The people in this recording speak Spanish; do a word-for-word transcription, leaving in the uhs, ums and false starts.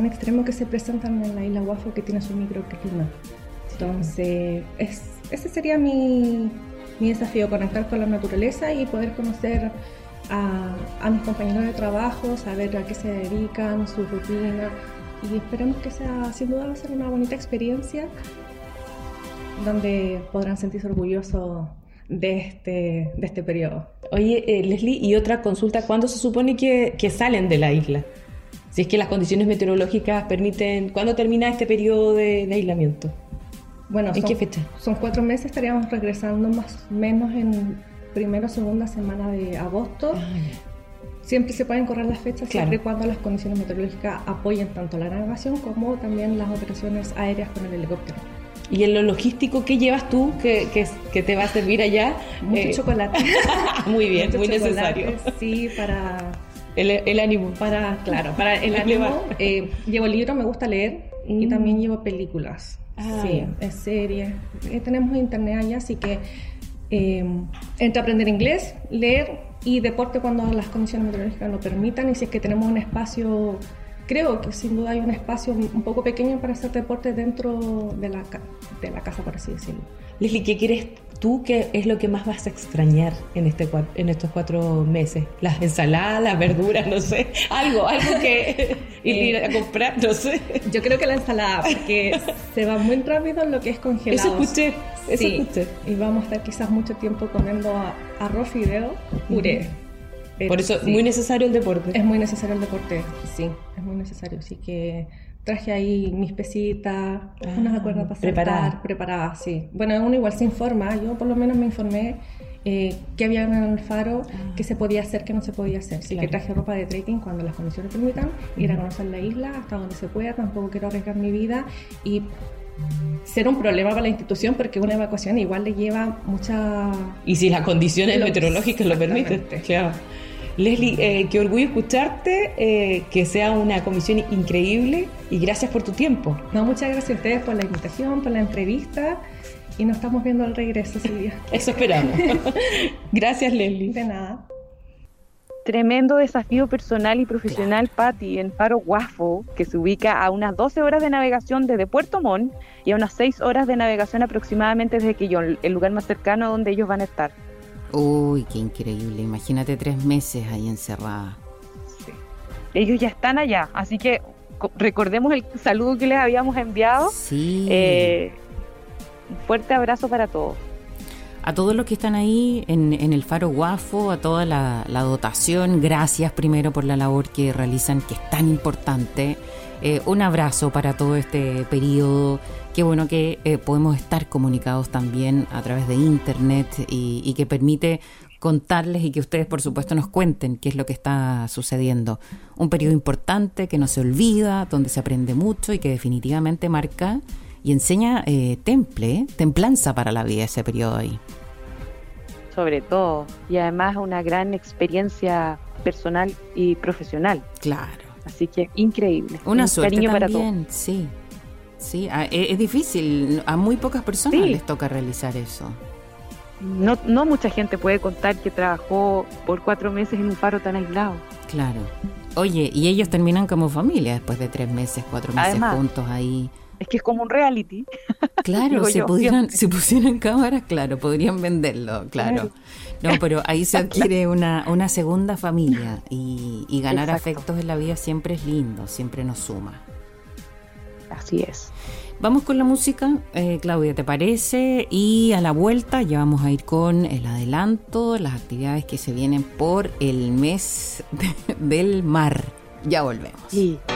tan extremos que se presentan en la isla Guafo, que tiene su microclima. Entonces, es, ese sería mi, mi desafío, conectar con la naturaleza y poder conocer a, a mis compañeros de trabajo, saber a qué se dedican, su rutina, y esperemos que sea, sin duda va a ser una bonita experiencia donde podrán sentirse orgullosos de este, de este periodo. Oye, eh, Leslie, y otra consulta, ¿cuándo se supone que, que salen de la isla? Si es que las condiciones meteorológicas permiten, ¿cuándo termina este periodo de, de aislamiento? Bueno, ¿En son, qué fecha? Son cuatro meses, estaríamos regresando más o menos en primera o segunda semana de agosto. Ah, siempre se pueden correr las fechas, claro, siempre y cuando las condiciones meteorológicas apoyen tanto la navegación como también las operaciones aéreas con el helicóptero. ¿Y en lo logístico qué llevas tú que, que, que te va a servir allá? Mucho eh... chocolate. Muy bien, Mucho muy necesario. Sí, para... El, el ánimo. Para, claro, para el ánimo. Eh, llevo libros, me gusta leer, mm. y también llevo películas. Ah, sí, es series. Eh, tenemos internet allá, así que eh, entre aprender inglés, leer y deporte cuando las condiciones meteorológicas lo permitan, y si es que tenemos un espacio, creo que sin duda hay un espacio un poco pequeño para hacer deporte dentro de la, de la casa, por así decirlo. Leslie, ¿qué quieres tú que es lo que más vas a extrañar en, este, en estos cuatro meses? Las ensaladas, las verduras, no sé, algo, algo que ir a comprar, no sé. Yo creo que la ensalada, porque se va muy rápido en lo que es congelado. Eso escuché, eso sí, escuché. Y vamos a estar quizás mucho tiempo comiendo arroz, fideo, puré. Uh-huh. Pero, Por eso, sí, muy necesario el deporte. Es muy necesario el deporte, sí, es muy necesario. Así que traje ahí mis pesitas, ah, unas cuerdas para saltar, preparadas, sí. Bueno, uno igual se informa, yo por lo menos me informé eh, qué había en el faro, ah. qué se podía hacer, qué no se podía hacer. Así claro, que traje ropa de trekking cuando las condiciones permitan, uh-huh, ir a conocer la isla hasta donde se pueda, tampoco quiero arriesgar mi vida y ser un problema para la institución, porque una evacuación igual le lleva mucha... Y si las condiciones lo, meteorológicas lo permiten, claro. Leslie, eh, qué orgullo escucharte, eh, que sea una comisión increíble y gracias por tu tiempo. No, muchas gracias a ustedes por la invitación, por la entrevista y nos estamos viendo al regreso, Silvia. Eso esperamos. Gracias, Leslie. De nada. Tremendo desafío personal y profesional, claro, Patti, en Faro Guafo, que se ubica a unas doce horas de navegación desde Puerto Montt y a unas seis horas de navegación aproximadamente desde Quillón, el lugar más cercano donde ellos van a estar. Uy, qué increíble. Imagínate tres meses ahí encerrada. Sí. Ellos ya están allá, así que recordemos el saludo que les habíamos enviado. Sí. Eh, un fuerte abrazo para todos. A todos los que están ahí en, en el Faro Guafo, a toda la, la dotación, gracias primero por la labor que realizan, que es tan importante. Eh, un abrazo para todo este periodo. Qué bueno que eh, podemos estar comunicados también a través de internet y, y que permite contarles y que ustedes por supuesto nos cuenten qué es lo que está sucediendo. Un periodo importante que no se olvida, donde se aprende mucho y que definitivamente marca y enseña eh, temple, templanza para la vida ese periodo ahí. Sobre todo, y además una gran experiencia personal y profesional. Claro. Así que increíble. Una un suerte cariño también, para todos. Sí. Sí, es, es difícil, a muy pocas personas sí les toca realizar eso. No, no mucha gente puede contar que trabajó por cuatro meses en un faro tan aislado. Claro. Oye, y ellos terminan como familia después de tres meses, cuatro meses Además, juntos ahí. Es que es como un reality. Claro, si, yo, pudieran, si pusieran cámaras, claro, podrían venderlo, claro. No, pero ahí se adquiere una, una segunda familia y, y ganar Exacto. afectos en la vida siempre es lindo, siempre nos suma. Así es. Vamos con la música, eh, Claudia, ¿te parece? Y a la vuelta ya vamos a ir con el adelanto, las actividades que se vienen por el mes de, del mar. Ya volvemos. Sí.